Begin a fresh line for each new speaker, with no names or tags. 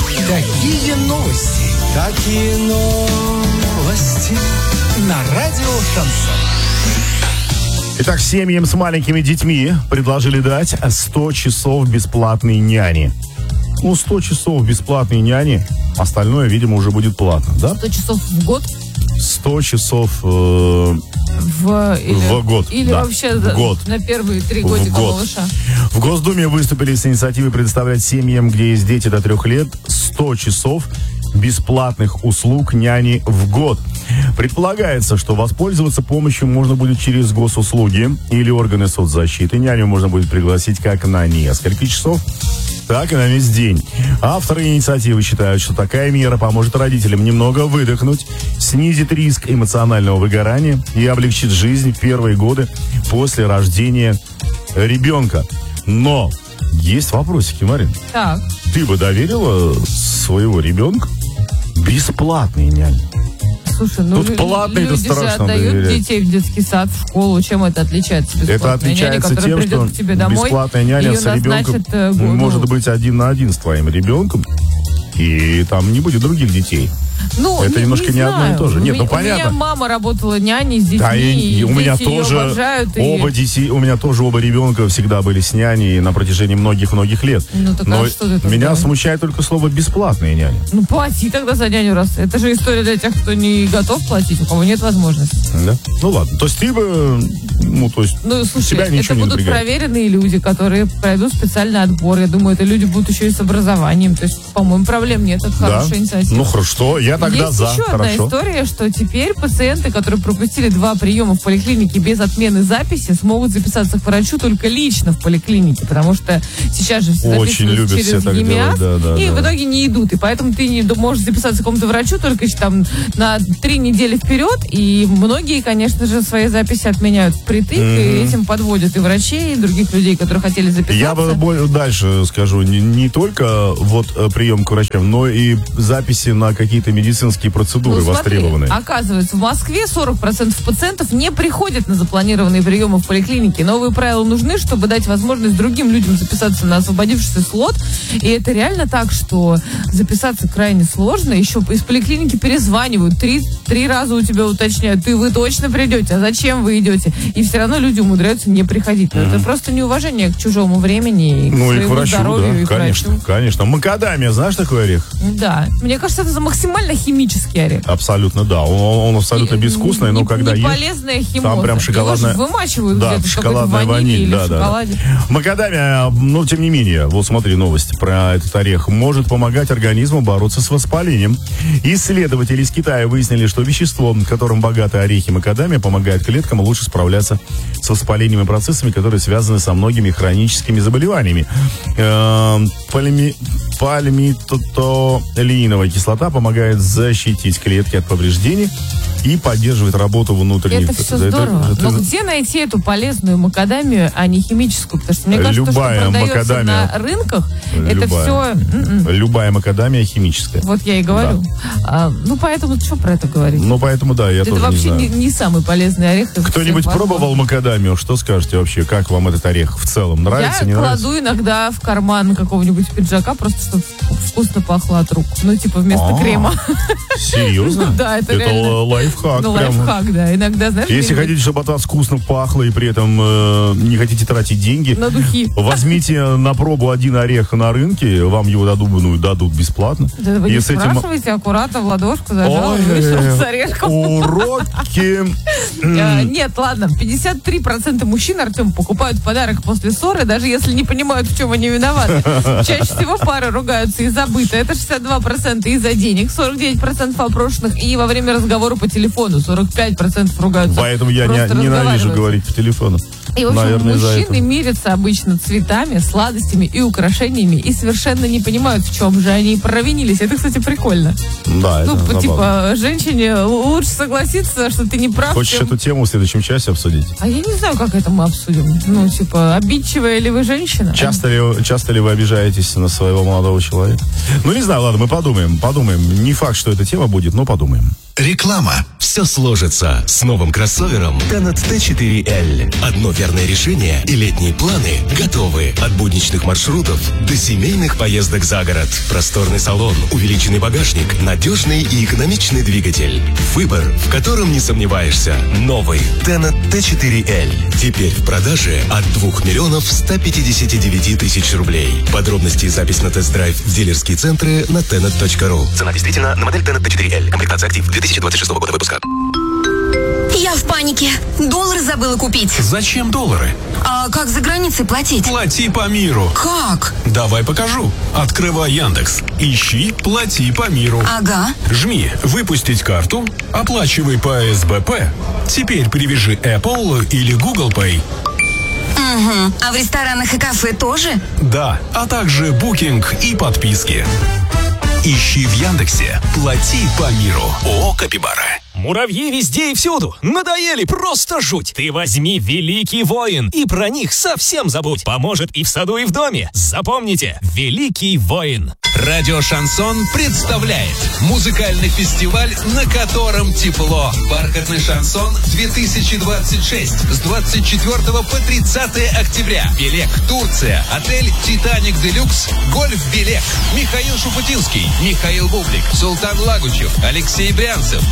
Какие новости? Какие новости? На радио Шансон.
Итак, семьям с маленькими детьми предложили дать 100 часов бесплатной няни. 100 часов бесплатной няни, остальное, видимо, уже будет платно, да?
100 часов в год?
100 часов
в
год.
Или
да,
вообще
в год.
На первые 3 годика малыша.
В Госдуме выступили с инициативой предоставлять семьям, где есть дети до 3 лет, 100 часов бесплатных услуг няни в год. Предполагается, что воспользоваться помощью можно будет через госуслуги или органы соцзащиты. Няню можно будет пригласить как на несколько часов, так и на весь день. Авторы инициативы считают, что такая мера поможет родителям немного выдохнуть, снизит риск эмоционального выгорания и облегчит жизнь в первые годы после рождения ребенка. Но есть вопросики, Марин.
Так.
Ты бы доверила своего ребенка бесплатной няне?
Слушай, ну
тут платно,
люди
это страшно
же отдают
доверять.
детей в детский сад, в школу. Чем это отличается?
Это отличается
няня,
тем, что
к тебе домой,
бесплатная няня с ребенком может быть 1 на 1 с твоим ребенком, и там не будет других детей.
Ну,
это немножко не одно и то же. Нет, ну понятно.
У меня мама работала няней с детьми,
да, и у меня тоже
обожают,
у меня тоже оба ребенка всегда были с няней на протяжении многих лет.
Ну, так
но
что ты
меня
делаешь?
смущает только слово «бесплатные няни».
Ну, плати тогда за няню раз. Это же история для тех, кто не готов платить, у кого нет возможности.
Да? Ну ладно. То есть ты бы,
слушай,
тебя ничего
это
не
будут
напрягает.
проверенные люди, которые пройдут специальный отбор. Я думаю, это люди будут еще и с образованием. То есть, по-моему, проблем нет. Это хорошая инициатива.
Ну хорошо, я тогда
есть
за.
Еще одна история, что теперь пациенты, которые пропустили 2 приема в поликлинике без отмены записи, смогут записаться к врачу только лично в поликлинике, потому что сейчас же все записываются через ЕМИАС, в итоге не идут. И поэтому ты не можешь записаться к какому-то врачу только там на 3 недели вперед, и многие, конечно же, свои записи отменяют впритык, и этим подводят и врачей, и других людей, которые хотели записаться.
Я бы дальше скажу, не только прием к врачам, но и записи на какие-то медицинские процедуры востребованные.
Оказывается, в Москве 40% пациентов не приходят на запланированные приемы в поликлинике. Новые правила нужны, чтобы дать возможность другим людям записаться на освободившийся слот. И это реально так, что записаться крайне сложно. Еще из поликлиники перезванивают. 3 раза у тебя уточняют, вы точно придете, а зачем вы идете? И все равно люди умудряются не приходить. Но это просто неуважение к чужому времени и к своему
врачу,
здоровью.
да,
и
конечно. Макадамия, знаешь такой орех?
Да. Мне кажется, это максимально химический орех.
Абсолютно, да. Он абсолютно безвкусный, но когда ешь,
полезная химоза.
там прям шоколадная...
Его вымачивают где-то в
шоколадная ваниль.
или
да,
в шоколаде.
Макадамия, но тем не менее, смотри новость про этот орех, может помогать организму бороться с воспалением. Исследователи из Китая выяснили, что вещество, которым богаты орехи макадамия, помогает клеткам лучше справляться с воспалением и процессами, которые связаны со многими хроническими заболеваниями. Пальмитотолииновая кислота помогает защитить клетки от повреждений и поддерживает работу внутренних...
Это все здорово. Но где найти эту полезную макадамию, а не химическую? Потому что мне кажется,
любая
что продается
макадамия,
на рынках, это все...
Любая макадамия химическая.
Вот я и говорю. Да. Поэтому что про это говорить?
Поэтому, да, я
это
тоже не знаю.
Это вообще не самый полезный орех.
Кто-нибудь пробовал макадамию? Что скажете вообще? Как вам этот орех в целом? Нравится, не нравится?
Я кладу иногда в карман какого-нибудь пиджака, просто чтобы вкусно пахло от рук. Вместо крема.
Серьезно?
Да, это
реально. Лайфхак.
Лайфхак, да. Иногда, знаешь...
Если хотите, чтобы от вас вкусно пахло, и при этом не хотите тратить деньги...
На духи.
Возьмите на пробу 1 орех на рынке, вам его дадут бесплатно.
Да вы не спрашивайте, аккуратно в ладошку зажал и вышел с орешком.
Уроки.
Нет, ладно, 53% мужчин, Артем, покупают подарок после ссоры, даже если не понимают, в чем они виноваты. Чаще всего пары ругаются из-за быта. Это 62% из-за денег, 49% опрошенных, и во время разговора по телефону 45% ругаются.
Поэтому я ненавижу говорить по телефону.
И, в общем, мужчины мирятся обычно цветами, сладостями и украшениями и совершенно не понимают, в чем же они провинились. Это, кстати, прикольно.
Да, это забавно.
Женщине лучше согласиться, что ты не прав.
Хочешь эту тему в следующем часе обсудить?
А я не знаю, как это мы обсудим. Обидчивая ли вы женщина?
Часто ли вы обижаетесь на своего молодого человека? Не знаю, ладно, мы подумаем. Не факт, что эта тема будет, но подумаем.
Реклама. Все сложится с новым кроссовером Tenet T4L. Одно верное решение, и летние планы готовы. От будничных маршрутов до семейных поездок за город. Просторный салон, увеличенный багажник, надежный и экономичный двигатель. Выбор, в котором не сомневаешься. Новый Tenet T4L. Теперь в продаже от 2 159 000 рублей. Подробности и запись на тест-драйв в дилерские центры на tenet.ru. Цена действительно на модель Tenet T4L. Комплектация «Актив» 2026 года выпуска.
Я в панике. Доллары забыла купить.
Зачем доллары?
А как за границей платить?
Плати по миру.
Как?
Давай покажу. Открывай Яндекс. Ищи «Плати по миру».
Ага.
Жми «Выпустить карту», оплачивай по СБП. Теперь привяжи Apple или Google Pay.
Угу. А в ресторанах и кафе тоже?
Да, а также букинг и подписки. Ищи в Яндексе «Плати по миру». ООО «Капибара».
Муравьи везде и всюду. Надоели, просто жуть. Ты возьми «Великий воин» и про них совсем забудь. Поможет и в саду, и в доме. Запомните, «Великий воин».
Радио «Шансон» представляет музыкальный фестиваль, на котором тепло. «Бархатный шансон 2026» с 24 по 30 октября. Белек, Турция, отель «Титаник Делюкс», гольф «Белек». Михаил Шуфутинский, Михаил Бублик, Султан Лагучев, Алексей Брянцев